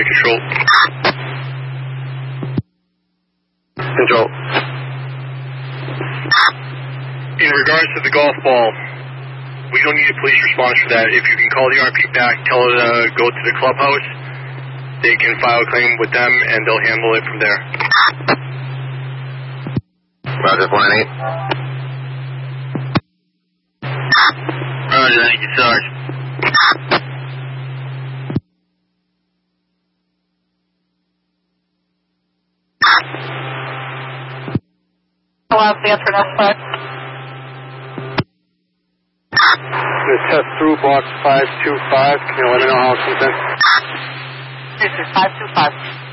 Control. Control. In regards to the golf ball, we don't need a police response for that. If you can call the RP back, tell her to go to the clubhouse, they can file a claim with them and they'll handle it from there. Roger, 498. Roger, thank you, Sarge. Allow Sanford S5. Test through box 525. Can you let me know how it comes in? This is 525.